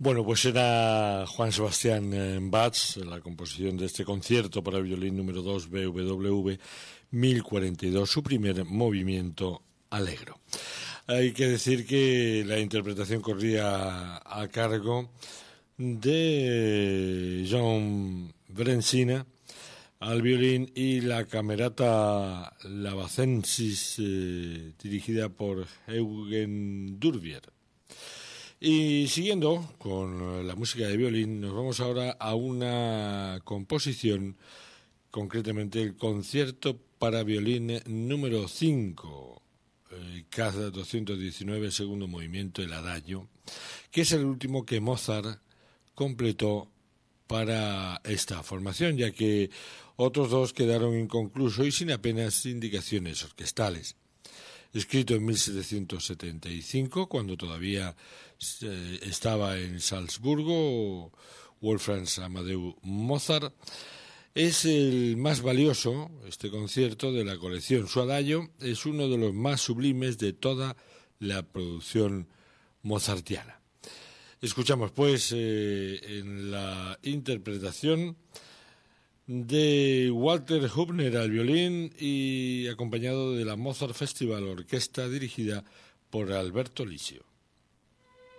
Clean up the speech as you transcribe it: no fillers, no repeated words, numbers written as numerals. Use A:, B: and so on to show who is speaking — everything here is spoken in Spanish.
A: Bueno, pues era Juan Sebastián Bach, la composición de este concierto para violín número 2 BWV 1042, su primer movimiento allegro. Hay que decir que la interpretación corría a cargo de John Brensina al violín y la Camerata Lavacensis dirigida por Eugen Durbier. Y siguiendo con la música de violín, nos vamos ahora a una composición, concretamente el concierto para violín número 5, Casa 219, segundo movimiento, el Adagio, que es el último que Mozart completó para esta formación, ya que otros dos quedaron inconclusos y sin apenas indicaciones orquestales. Escrito en 1775, cuando todavía estaba en Salzburgo, Wolfgang Amadeus Mozart, es el más valioso, este concierto, de la colección. Su Adagio es uno de los más sublimes de toda la producción mozartiana. Escuchamos, pues, en la interpretación de Walter Hübner al violín y acompañado de la Mozart Festival Orquesta dirigida por Alberto Lisio.